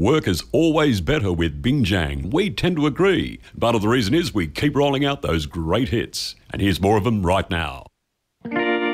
work is always better with Bingjang. We tend to agree. Part of the reason is we keep rolling out those great hits. And here's more of them right now.